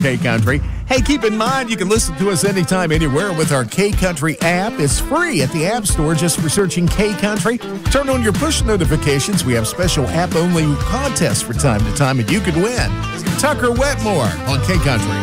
K-Country. Hey, keep in mind, you can listen to us anytime, anywhere with our K-Country app. It's free at the App Store just for searching K-Country. Turn on your push notifications. We have special app-only contests from time to time, and you could win. Tucker Wetmore on K-Country.